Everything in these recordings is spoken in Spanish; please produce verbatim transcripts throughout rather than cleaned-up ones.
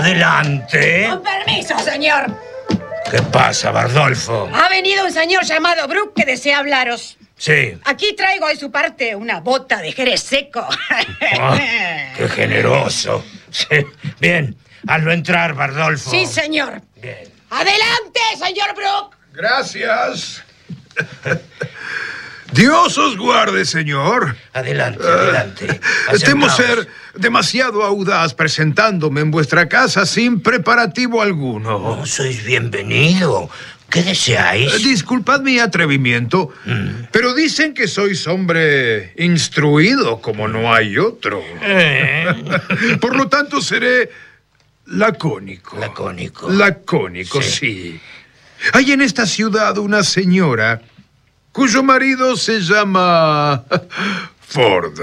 Adelante. Con permiso, señor. ¿Qué pasa, Bardolfo? Ha venido un señor llamado Brooke que desea hablaros. Sí. Aquí traigo de su parte una bota de jerez seco. Oh, ¡qué generoso! Sí. Bien, hazlo entrar, Bardolfo. Sí, señor. Bien. ¡Adelante, señor Brooke! Gracias. Dios os guarde, señor. Adelante, adelante. Uh, temo ser demasiado audaz presentándome en vuestra casa sin preparativo alguno. Oh, sois bienvenido. ¿Qué deseáis? Uh, disculpad mi atrevimiento, mm. pero dicen que sois hombre instruido como no hay otro. Eh. Por lo tanto, seré lacónico. Lacónico. Lacónico, sí. sí. Hay en esta ciudad una señora cuyo marido se llama Ford.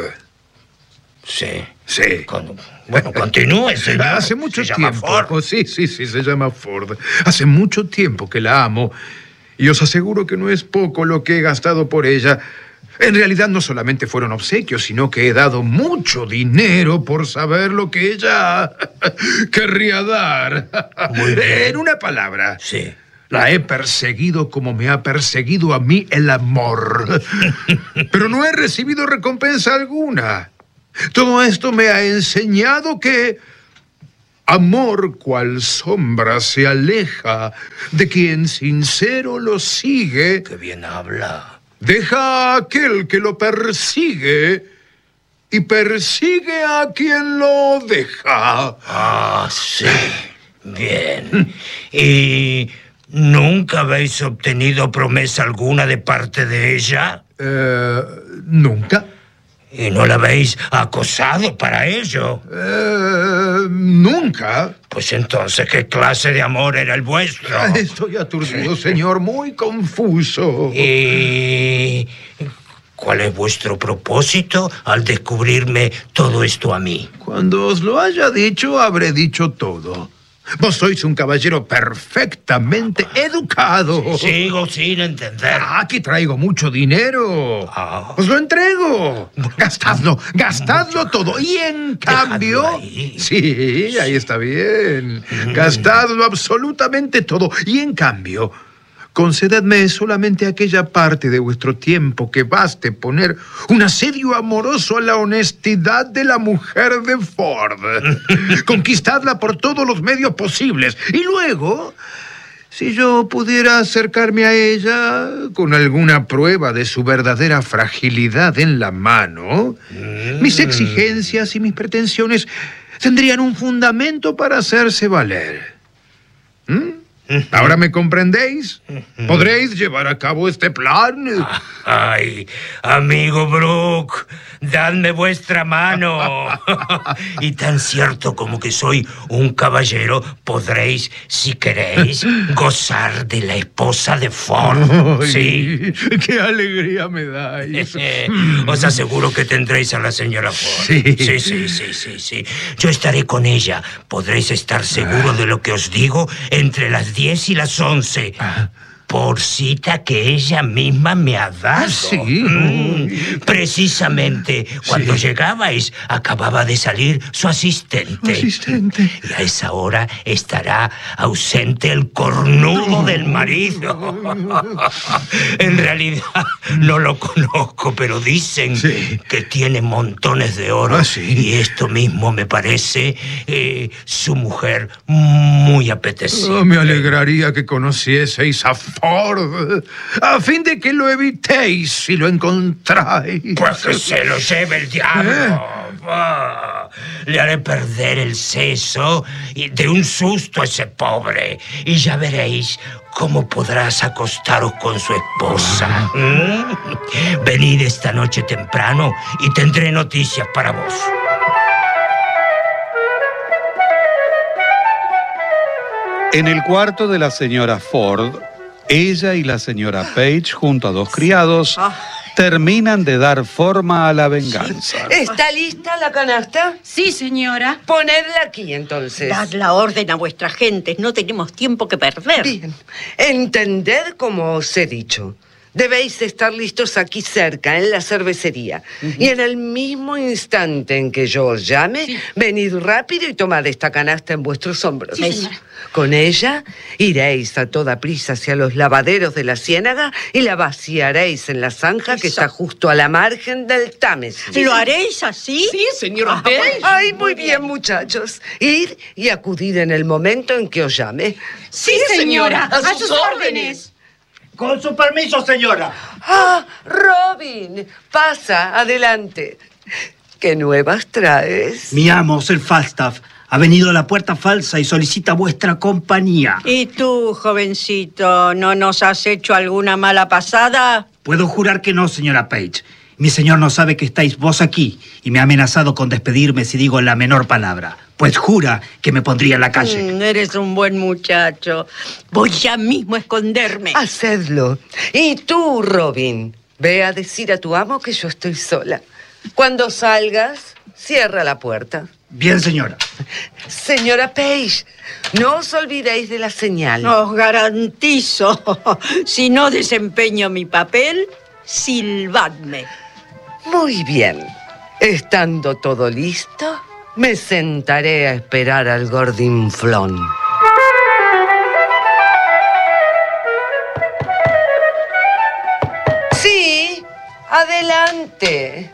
Sí. Sí. Con... Bueno, continúe, señor. Hace mucho se tiempo. Llama Ford. Oh, sí, sí, sí, se llama Ford. Hace mucho tiempo que la amo. Y os aseguro que no es poco lo que he gastado por ella. En realidad no solamente fueron obsequios, sino que he dado mucho dinero por saber lo que ella querría dar. Muy bien. En una palabra. Sí. La he perseguido como me ha perseguido a mí el amor. Pero no he recibido recompensa alguna. Todo esto me ha enseñado que amor cual sombra se aleja de quien sincero lo sigue. Qué bien habla. Deja a aquel que lo persigue y persigue a quien lo deja. Ah, sí. Bien. Y... ¿nunca habéis obtenido promesa alguna de parte de ella? Eh, ¿Nunca? ¿Y no la habéis acosado para ello? Eh, ¿Nunca? Pues entonces, ¿qué clase de amor era el vuestro? Estoy aturdido, señor, muy confuso. ¿Y cuál es vuestro propósito al descubrirme todo esto a mí? Cuando os lo haya dicho, habré dicho todo. Vos sois un caballero perfectamente educado. Sigo sin entender. Aquí traigo mucho dinero. Ah. Os lo entrego. Gastadlo, gastadlo todo. Y en cambio... ahí. Sí, ahí está bien. Mm. Gastadlo absolutamente todo. Y en cambio... concededme solamente aquella parte de vuestro tiempo que baste poner un asedio amoroso a la honestidad de la mujer de Ford. Conquistadla por todos los medios posibles. Y luego, si yo pudiera acercarme a ella con alguna prueba de su verdadera fragilidad en la mano, mm. mis exigencias y mis pretensiones tendrían un fundamento para hacerse valer. ¿Mm? ¿Ahora me comprendéis? ¿Podréis llevar a cabo este plan? Ay, amigo Brooke, dadme vuestra mano. Y tan cierto como que soy un caballero, podréis, si queréis, gozar de la esposa de Ford. Ay, sí. ¡Qué alegría me dais! Os aseguro que tendréis a la señora Ford. Sí. Sí, sí, sí, sí, sí. Yo estaré con ella. Podréis estar seguro de lo que os digo entre las diez y las once. Ah. Por cita que ella misma me ha dado. ¿Ah, sí? Mm, precisamente cuando sí. llegabais, acababa de salir su asistente. ¿Asistente? Y a esa hora estará ausente el cornudo del marido. En realidad no lo conozco, pero dicen sí. que tiene montones de oro. ¿Ah, sí? Y esto mismo me parece eh, su mujer muy apetecible. Oh, me alegraría que conocieseis a Ford, a fin de que lo evitéis si lo encontráis. Pues que se lo lleve el diablo. ¿Eh? Oh, le haré perder el seso y de un susto a ese pobre. Y ya veréis cómo podrás acostaros con su esposa. ¿Mm? Venid esta noche temprano y tendré noticias para vos. En el cuarto de la señora Ford, ella y la señora Page, junto a dos criados, terminan de dar forma a la venganza. ¿Está lista la canasta? Sí, señora. Ponedla aquí, entonces. Dad la orden a vuestras gentes, no tenemos tiempo que perder. Bien. Entended como os he dicho. Debéis estar listos aquí cerca, en la cervecería. Uh-huh. Y en el mismo instante en que yo os llame, sí. venid rápido y tomad esta canasta en vuestros hombros. Sí, Con ella iréis a toda prisa hacia los lavaderos de la ciénaga y la vaciaréis en la zanja Eso. que está justo a la margen del Támesis. ¿Lo haréis así? Sí, señora Page. Ay, muy bien, muchachos. Id y acudid en el momento en que os llame. Sí, señora. A, a sus órdenes. órdenes. Con su permiso, señora. Ah, Robin, pasa, adelante. ¿Qué nuevas traes? Mi amo, el Falstaff, ha venido a la puerta falsa y solicita vuestra compañía. ¿Y tú, jovencito, no nos has hecho alguna mala pasada? Puedo jurar que no, señora Page. Mi señor no sabe que estáis vos aquí y me ha amenazado con despedirme si digo la menor palabra. Pues jura que me pondría en la calle. Mm, eres un buen muchacho. Voy ya mismo a esconderme. Hacedlo. Y tú, Robin, ve a decir a tu amo que yo estoy sola. Cuando salgas, cierra la puerta. Bien, señora. Señora Page, no os olvidéis de la señal. Os garantizo, si no desempeño mi papel, silbadme. Muy bien. Estando todo listo, me sentaré a esperar al gordinflón. Sí, adelante.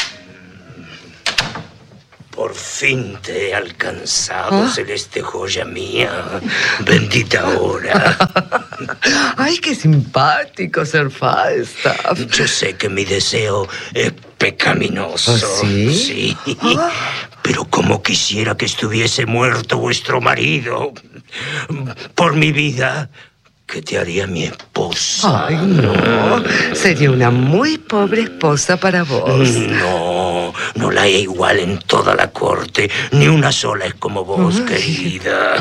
Por fin te he alcanzado, ¿Ah? Celeste joya mía. Bendita hora. Ay, qué simpático, Sir Falstaff. Yo sé que mi deseo es pecaminoso. ¿Oh, sí? Sí. ¿Ah? Pero como quisiera que estuviese muerto vuestro marido. Por mi vida, ¿qué te haría mi esposa? Ay, no. Sería una muy pobre esposa para vos. No, no la hay igual en toda la corte. Ni una sola es como vos, Ay. querida.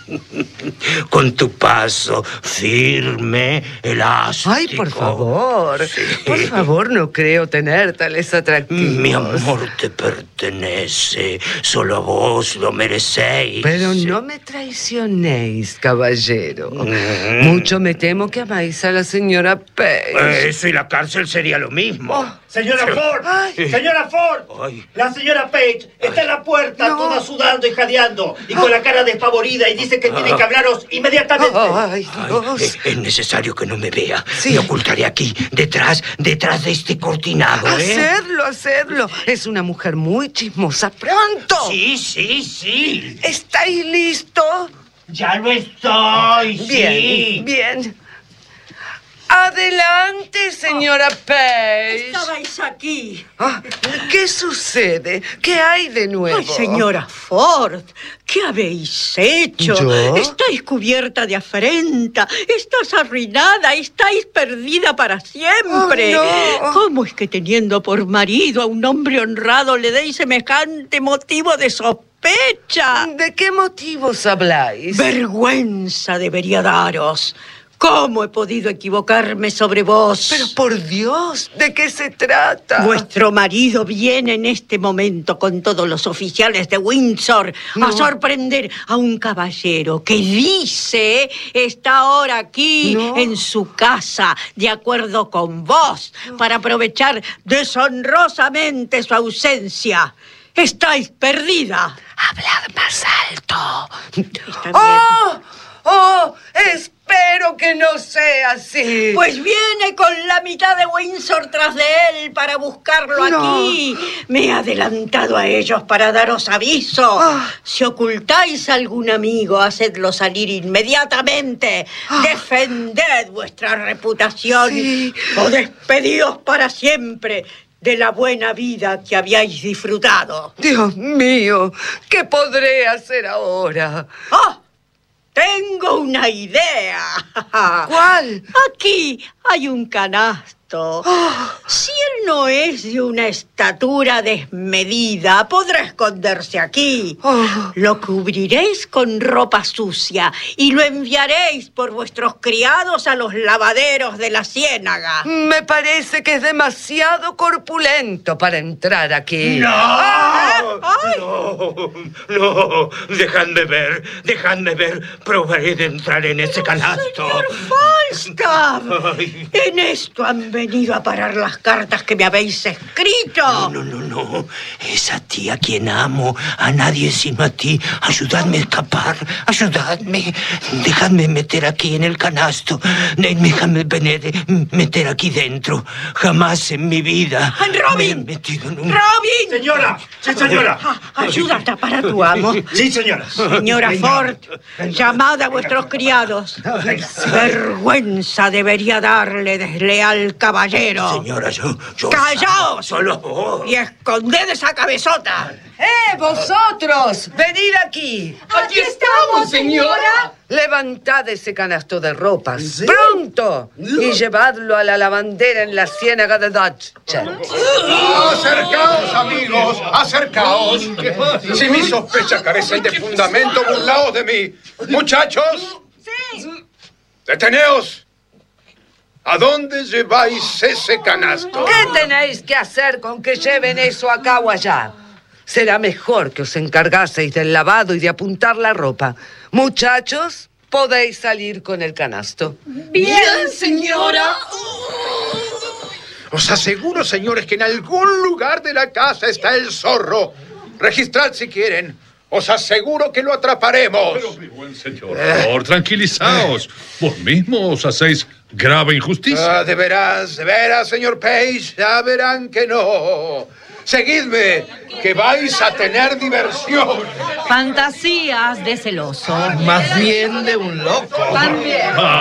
Con tu paso firme, elástico. Ay, por favor. Sí. Por favor, no creo tener tales atractivos. Mi amor te pertenece. Solo a vos lo merecéis. Pero no me traicionéis, caballero. Mm. Mucho me temo que amáis a la señora Page. Eso y la cárcel sería lo mismo. Oh, señora Ford, Ay. señora Ford, Ay. la señora Page está Ay. en la puerta, no. toda sudando y jadeando y con la cara despavorida y dice que tiene que hablaros inmediatamente. Ay, Dios. Ay, es, es necesario que no me vea. Sí. Me ocultaré aquí, detrás, detrás de este cortinado, ¿eh? Hacedlo, hacedlo. Es una mujer muy chismosa. ¡Pronto! Sí, sí, sí. ¿Estáis listos? Ya lo estoy, bien, sí. Bien. Adelante, señora oh, Page. Estabais aquí. Ah, ¿qué sucede? ¿Qué hay de nuevo? Ay, señora Ford, ¿qué habéis hecho? ¿Yo? Estáis cubierta de afrenta, estás arruinada, estáis perdida para siempre. Oh, no. ¿Cómo es que teniendo por marido a un hombre honrado le deis semejante motivo de sospecha? ¿De qué motivos habláis? Vergüenza debería daros. ¿Cómo he podido equivocarme sobre vos? Pero por Dios, ¿de qué se trata? Vuestro marido viene en este momento con todos los oficiales de Windsor no. a sorprender a un caballero que dice está ahora aquí no. en su casa, de acuerdo con vos, no. para aprovechar deshonrosamente su ausencia. Estáis perdida. Hablad más alto. Está bien. ¡Oh! ¡Oh! Espero que no sea así. Pues viene con la mitad de Windsor tras de él para buscarlo no. aquí. Me he adelantado a ellos para daros aviso. Oh. Si ocultáis a algún amigo, hacedlo salir inmediatamente. Oh. Defended vuestra reputación sí. o despedíos para siempre de la buena vida que habíais disfrutado. Dios mío, ¿qué podré hacer ahora? ¡Oh! Tengo una idea. ¿Cuál? Aquí hay un canasto canasto. Oh. Si él no es de una estatura desmedida, podrá esconderse aquí. Oh. Lo cubriréis con ropa sucia y lo enviaréis por vuestros criados a los lavaderos de la ciénaga. Me parece que es demasiado corpulento para entrar aquí. ¡No! Ah, ¡No! ¡No! Dejadme ver, dejadme ver. Probaré de entrar en ese canasto. ¡Señor Falstaff! En esto han venido a parar las cartas que me habéis escrito. No, no, no, no. Es a ti a quien amo, a nadie sino a ti. Ayudadme a escapar, ayudadme. Dejadme meter aquí en el canasto. Déjame meter aquí dentro. Jamás en mi vida ¡Robin! me he metido en un... ¡Robin! Señora, sí, señora. Ah, ayuda a tapar a tu amo. Sí, señora. Señora Ford, llamad a vuestros criados. Vergüenza debería darle desleal caballero. Señora, yo... yo ¡Callaos! Solo vos. Y esconded esa cabezota. ¡Eh, vosotros! ¡Venid aquí! ¡Aquí estamos, señora! Levantad ese canasto de ropas, ¿sí? ¡Pronto! Y llevadlo a la lavandera en la ciénaga de Dutchett. ¡Acercaos, amigos! ¡Acercaos! Si mis sospechas carecen de fundamento, burlaos de mí. ¡Muchachos! ¡Sí! ¡Deteneos! ¿A dónde lleváis ese canasto? ¿Qué tenéis que hacer con que lleven eso a cabo allá? Será mejor que os encargaseis del lavado y de apuntar la ropa. Muchachos, podéis salir con el canasto. Bien, señora. Os aseguro, señores, que en algún lugar de la casa está el zorro. Registrad si quieren. Os aseguro que lo atraparemos. Pero, mi buen señor, por favor, tranquilizaos. Vos mismos hacéis grave injusticia. Ah, de veras, de veras, señor Page. Ya verán que no. Seguidme, que vais a tener diversión. Fantasías de celoso. Más bien de un loco. También. Ah,